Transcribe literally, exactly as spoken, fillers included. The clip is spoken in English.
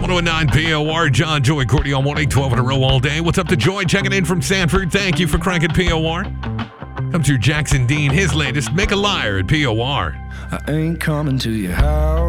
one oh nine P O R, John, Joy, Cordy all morning, twelve in a row all day. What's up to Joy? Checking in from Sanford. Thank you for cranking P O R. Come to Jackson Dean, his latest, Make a Liar at P O R. I ain't coming to your house.